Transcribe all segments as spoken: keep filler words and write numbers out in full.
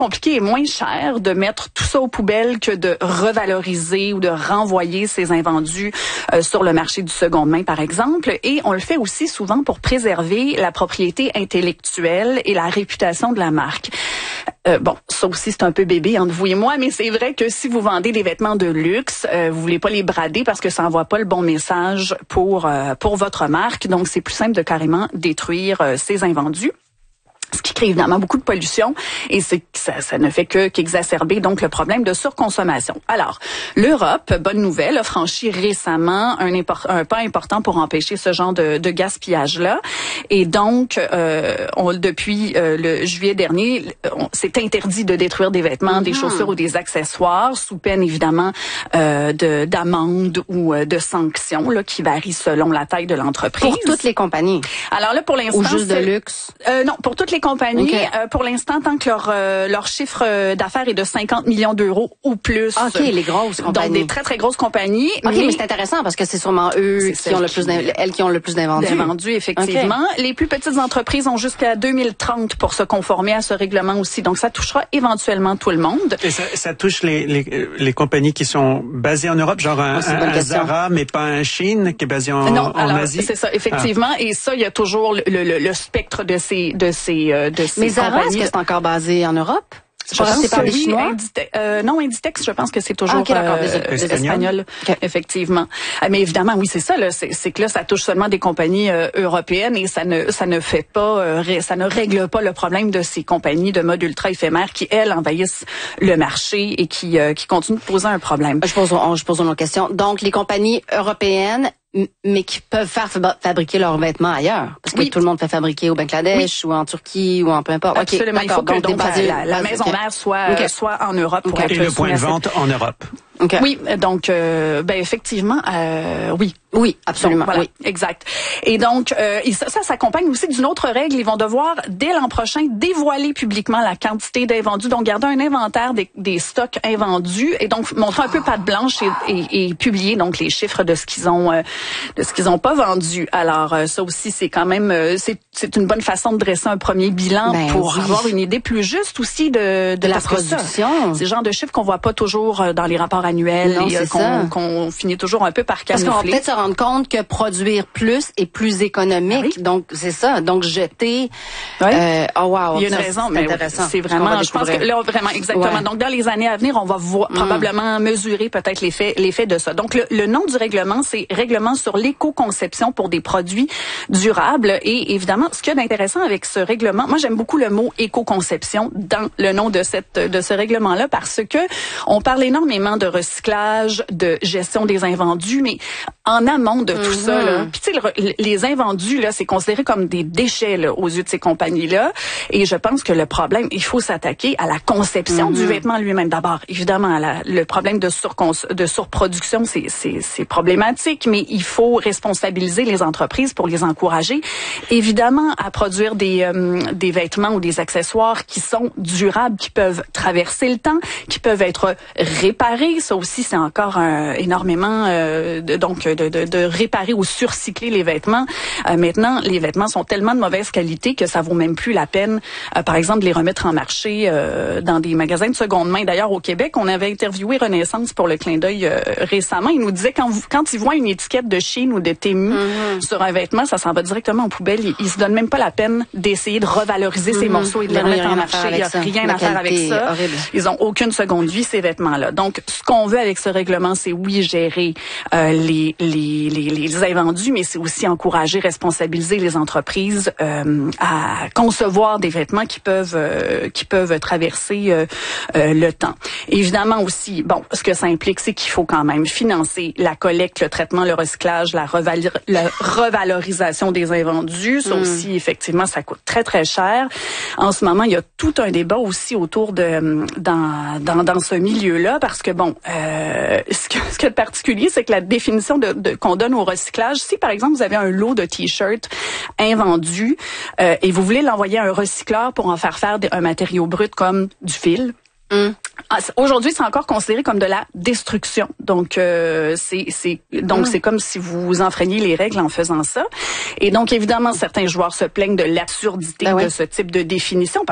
compliqué et moins cher de mettre tout ça aux poubelles que de revaloriser ou de renvoyer ces invendus euh, sur le marché du second main, par exemple. Et on le fait aussi souvent pour préserver la propriété intellectuelle et la réputation de la marque. Euh, bon, ça aussi, c'est un peu bébé entre vous et moi, mais c'est vrai que si vous vendez des vêtements de luxe, euh, vous voulez pas les brader parce que ça envoie pas le bon message pour euh, pour votre marque. Donc, c'est plus simple de carrément détruire euh, ces invendus. Ce qui crée évidemment beaucoup de pollution et c'est ça, ça ne fait que qu'exacerber donc le problème de surconsommation. Alors, l'Europe, bonne nouvelle, a franchi récemment un, import, un pas important pour empêcher ce genre de, de gaspillage-là. Et donc, euh, on, depuis euh, le juillet dernier, on s'est interdit de détruire des vêtements, mm-hmm. des chaussures ou des accessoires, sous peine évidemment euh, de d'amende ou euh, de sanctions là, qui varient selon la taille de l'entreprise. Pour toutes les compagnies. Alors là, pour l'instant, ou juste de luxe. Euh, non, pour toutes les compagnies, okay. euh, pour l'instant, tant que leur euh, leur chiffre d'affaires est de cinquante millions d'euros ou plus. OK, les grosses compagnies. Donc des très très grosses compagnies. OK, mais, mais c'est intéressant parce que c'est sûrement eux qui ont le plus elles qui ont le plus d'invendus. D'invendus, effectivement. Okay. Les plus petites entreprises ont jusqu'à deux mille trente pour se conformer à ce règlement aussi. Donc ça touchera éventuellement tout le monde. Et ça, ça touche les, les les compagnies qui sont basées en Europe, genre un, oh, un, un Zara, mais pas un Chine qui est basé en, non, en alors, Asie. C'est ça, effectivement. Ah. Et ça, il y a toujours le, le, le spectre de ces de ces euh, de ces mais Zara, compagnies. Est-ce que c'est encore basé en Europe? Je pense que oui, Inditex, euh, non, Inditex, je pense que c'est toujours ah, okay, euh, des Espagnols, okay. effectivement. Mais évidemment, oui, c'est ça. Là, c'est, c'est que là, ça touche seulement des compagnies euh, européennes et ça ne, ça ne fait pas, euh, ça ne règle pas le problème de ces compagnies de mode ultra éphémère qui elles envahissent le marché et qui, euh, qui continuent de poser un problème. Je pose, je pose une autre question. Donc, les compagnies européennes mais qui peuvent faire fabriquer leurs vêtements ailleurs. Parce que oui. tout le monde fait fabriquer au Bangladesh oui. ou en Turquie ou en peu importe. Absolument. Okay, il faut que donc, donc, basé, la, la maison okay. mère soit, okay. soit en Europe. Pour okay. être Et le point de vente en Europe. Okay. Oui, donc euh, ben effectivement, euh, oui. Oui, absolument. Donc, voilà, oui. Exact. Et donc, euh, ça, ça s'accompagne aussi d'une autre règle. Ils vont devoir, dès l'an prochain, dévoiler publiquement la quantité d'invendus. Donc, garder un inventaire des, des stocks invendus et donc montrer un peu patte blanche et, et, et publier donc les chiffres de ce qu'ils ont, euh, de ce qu'ils ont pas vendu. Alors, euh, ça aussi, c'est quand même, euh, c'est, c'est une bonne façon de dresser un premier bilan ben, pour oui. avoir une idée plus juste aussi de, de, de la production. C'est le genre de chiffres qu'on voit pas toujours dans les rapports annuels non, et euh, qu'on, qu'on finit toujours un peu par camoufler. Rendre compte que produire plus est plus économique. Ah oui? Donc, c'est ça. Donc, jeter... Oui. Euh, oh wow. Il y a une ça, raison, c'est mais intéressant. C'est vraiment... Je pense que là, vraiment, exactement. Ouais. Donc, dans les années à venir, on va voir, mm. probablement mesurer peut-être l'effet, l'effet de ça. Donc, le, le nom du règlement, c'est Règlement sur l'éco-conception pour des produits durables. Et évidemment, ce qu'il y a d'intéressant avec ce règlement, moi, j'aime beaucoup le mot éco-conception dans le nom de cette de ce règlement-là parce que on parle énormément de recyclage, de gestion des invendus, mais en amont de tout mm-hmm. ça, là. Puis tu sais, les invendus, là, c'est considéré comme des déchets là, aux yeux de ces compagnies-là. Et je pense que le problème, il faut s'attaquer à la conception mm-hmm. du vêtement lui-même. D'abord, évidemment, la, le problème de, surcons- de surproduction, c'est, c'est, c'est problématique, mais il faut responsabiliser les entreprises pour les encourager, évidemment, à produire des, euh, des vêtements ou des accessoires qui sont durables, qui peuvent traverser le temps, qui peuvent être réparés. Ça aussi, c'est encore euh, énormément euh, de, donc De, de, de réparer ou surcycler les vêtements. Euh, maintenant, les vêtements sont tellement de mauvaise qualité que ça vaut même plus la peine, euh, par exemple, de les remettre en marché euh, dans des magasins de seconde main. D'ailleurs, au Québec, on avait interviewé Renaissance pour le clin d'œil euh, récemment. Il nous disait quand vous, quand ils voient une étiquette de Shein ou de Temu mm-hmm. sur un vêtement, ça s'en va directement aux poubelles. Ils, ils se donnent même pas la peine d'essayer de revaloriser mm-hmm. ces morceaux et de les remettre en marché. Il n'y a rien à faire avec ça. Horrible. Ils ont aucune seconde vie, ces vêtements-là. Donc, ce qu'on veut avec ce règlement, c'est oui, gérer euh, les Les, les, les invendus, mais c'est aussi encourager, responsabiliser les entreprises euh, à concevoir des vêtements qui peuvent euh, qui peuvent traverser euh, euh, le temps. Évidemment aussi, bon, ce que ça implique, c'est qu'il faut quand même financer la collecte, le traitement, le recyclage, la, reval- la revalorisation des invendus. Ça mmh. aussi, effectivement, ça coûte très très cher. En ce moment, il y a tout un débat aussi autour de dans dans, dans ce milieu-là, parce que bon, euh, ce que ce qui est particulier, c'est que la définition de, de qu'on donne au recyclage. Si, par exemple, vous avez un lot de t-shirts invendus euh, et vous voulez l'envoyer à un recycleur pour en faire faire des, un matériau brut comme du fil, mm. aujourd'hui, c'est encore considéré comme de la destruction. Donc, euh, c'est, c'est, donc mm. c'est comme si vous enfreigniez les règles en faisant ça. Et donc, évidemment, certains joueurs se plaignent de l'absurdité ben oui. de ce type de définition parce que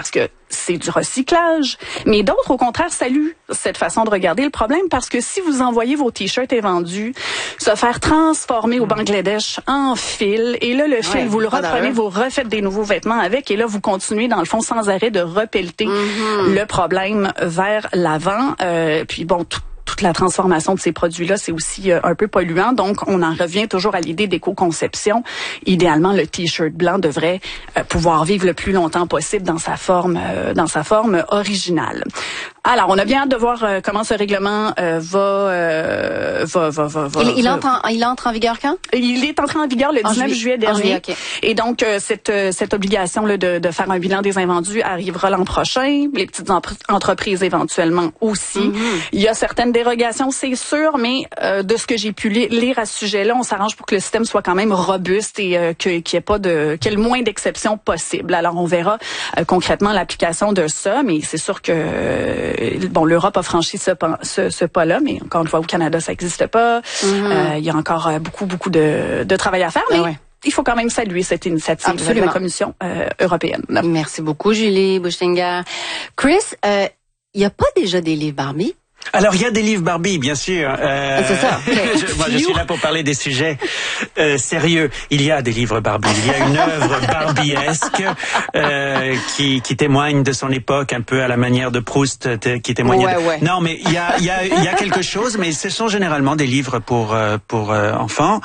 c'est du recyclage. Mais d'autres, au contraire, saluent cette façon de regarder le problème parce que si vous envoyez vos t-shirts invendus, se faire transformer au Bangladesh en fil, et là, le fil, ouais, vous le reprenez, vous refaites des nouveaux vêtements avec, et là, vous continuez, dans le fond, sans arrêt de repelleter mm-hmm. le problème vers l'avant. Euh, puis bon, tout toute la transformation de ces produits-là, c'est aussi euh, un peu polluant. Donc, on en revient toujours à l'idée d'éco-conception. Idéalement, le t-shirt blanc devrait euh, pouvoir vivre le plus longtemps possible dans sa forme, euh, dans sa forme originale. Alors, on a bien hâte de voir euh, comment ce règlement euh, va, euh, va, va, va, va. Il, il va. entre, en, il entre en vigueur quand? Il est entré en vigueur le dix-neuf juillet dernier. Juillet, okay. Et donc, euh, cette, cette obligation là, de, de faire un bilan des invendus arrivera l'an prochain. Les petites em- entreprises éventuellement aussi. Mm-hmm. Il y a certaines dérogations, c'est sûr, mais euh, de ce que j'ai pu li- lire à ce sujet-là, on s'arrange pour que le système soit quand même robuste et euh, que, qu'il y ait pas de, qu'il y ait le moins d'exceptions possible. Alors, on verra euh, concrètement l'application de ça, mais c'est sûr que euh, bon, l'Europe a franchi ce, ce, ce pas-là, mais encore une fois, au Canada, ça n'existe pas. Mm-hmm. Euh, il y a encore beaucoup, beaucoup de, de travail à faire, mais ah ouais. il faut quand même saluer cette initiative Absolument. de la Commission euh, européenne. Merci beaucoup, Julie Buchinger. Chris, il euh, n'y a pas déjà des livres Barbie? Alors, il y a des livres Barbie, bien sûr. Euh, c'est ça. Okay. je, moi, je suis là pour parler des sujets euh, sérieux. Il y a des livres Barbie. Il y a une œuvre barbiesque euh, qui, qui témoigne de son époque, un peu à la manière de Proust, qui témoignait. Ouais, de... ouais. Non, mais il y a, il y a, il y a quelque chose, mais ce sont généralement des livres pour pour euh, enfants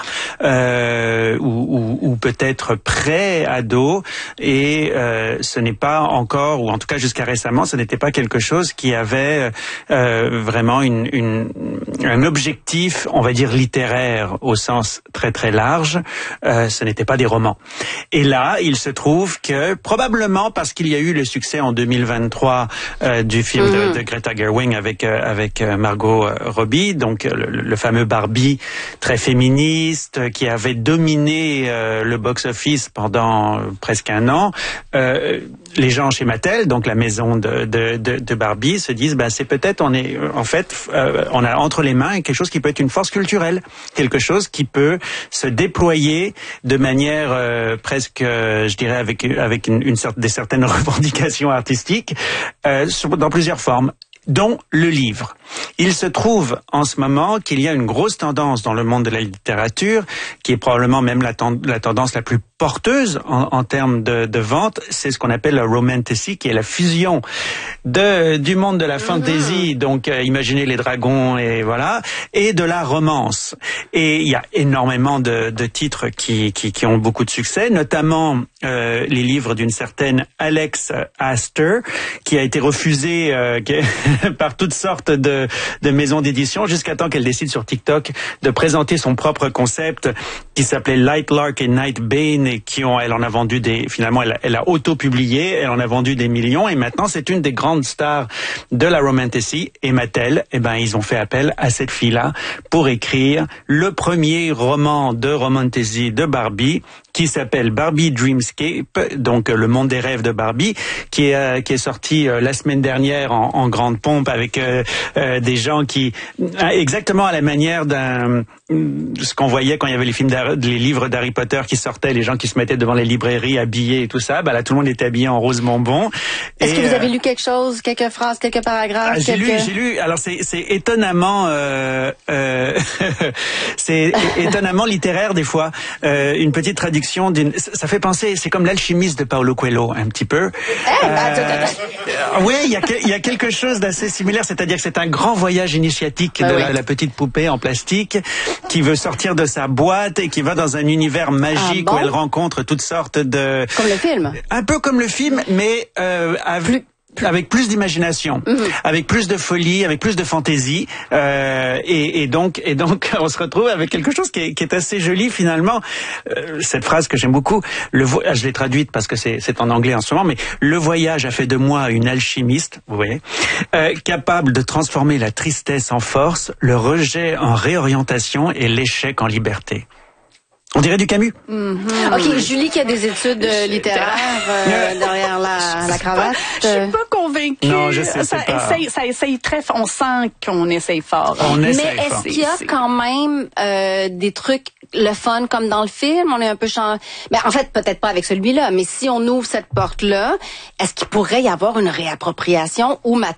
euh, ou, ou, ou peut-être pré-ados, et euh, ce n'est pas encore, ou en tout cas jusqu'à récemment, ce n'était pas quelque chose qui avait euh, vraiment une, une, un objectif, on va dire littéraire au sens très très large. Euh, ce n'était pas des romans. Et là, il se trouve que probablement parce qu'il y a eu le succès en deux mille vingt-trois euh, du film mmh. de, de Greta Gerwig avec euh, avec Margot Robbie, donc le, le fameux Barbie très féministe qui avait dominé euh, le box-office pendant presque un an. Euh, les gens chez Mattel, donc la maison de, de, de, de Barbie, se disent ben c'est peut-être on est en fait euh, on a entre les mains quelque chose qui peut être une force culturelle, quelque chose qui peut se déployer de manière euh, presque, euh, je dirais avec avec une, une sorte des certaines revendications artistiques euh, dans plusieurs formes, dont le livre. Il se trouve en ce moment qu'il y a une grosse tendance dans le monde de la littérature, qui est probablement même la, ten- la tendance la plus porteuse en, en termes de, de vente, c'est ce qu'on appelle la romantasy, qui est la fusion de du monde de la fantasy, mmh. donc euh, imaginez les dragons et voilà, et de la romance. Et il y a énormément de, de titres qui, qui, qui ont beaucoup de succès, notamment euh, les livres d'une certaine Alex Astor, qui a été refusée euh, par toutes sortes de, de maisons d'édition, jusqu'à temps qu'elle décide sur TikTok de présenter son propre concept qui s'appelait Light Lark et Night Bane, et qui ont, elle en a vendu des, finalement, elle, elle a auto-publié, elle en a vendu des millions, et maintenant c'est une des grandes stars de la romantasy. Et Mattel, eh ben, ils ont fait appel à cette fille-là pour écrire le premier roman de romantasy de Barbie, qui s'appelle Barbie Dreamscape, donc le monde des rêves de Barbie, qui est euh, qui est sorti euh, la semaine dernière en, en grande pompe avec euh, euh, des gens qui, exactement à la manière d'un ce qu'on voyait quand il y avait les films, les livres d'Harry Potter qui sortaient, les gens qui se mettaient devant les librairies habillés et tout ça. Bah là, tout le monde était habillé en rose bonbon. Est-ce et, que vous avez lu quelque chose, quelques phrases, quelques paragraphes? Ah, j'ai quelques... lu, j'ai lu. Alors c'est c'est étonnamment, euh, euh, c'est étonnamment littéraire des fois. Euh, une petite traduction d'une, ça fait penser, c'est comme l'alchimiste de Paulo Coelho un petit peu. Eh, euh, oui, il y a il y a quelque chose d'assez similaire, c'est-à-dire que c'est un grand voyage initiatique ah, de oui. la, la petite poupée en plastique qui veut sortir de sa boîte et qui va dans un univers magique ah, bon? où elle rencontre toutes sortes de... Comme le film. Un peu comme le film, mais euh, avec... Plus. avec plus d'imagination, mmh. avec plus de folie, avec plus de fantaisie, euh, et, et donc, et donc, on se retrouve avec quelque chose qui est, qui est assez joli finalement. Euh, cette phrase que j'aime beaucoup, le vo- je l'ai traduite parce que c'est, c'est en anglais en ce moment, mais le voyage a fait de moi une alchimiste, vous voyez, euh, capable de transformer la tristesse en force, le rejet en réorientation et l'échec en liberté. On dirait du Camus. Mm-hmm. OK, Julie qui a des études euh, littéraires euh, derrière la, la cravate. Je suis pas convaincue. Non, je sais, ça, pas... essaye, ça essaye très fort. On sent qu'on essaye fort. On Mais essaye est-ce fort. qu'il y a quand même euh, des trucs le fun comme dans le film? On est un peu changé. Ben, en fait, peut-être pas avec celui-là, mais si on ouvre cette porte-là, est-ce qu'il pourrait y avoir une réappropriation ou ma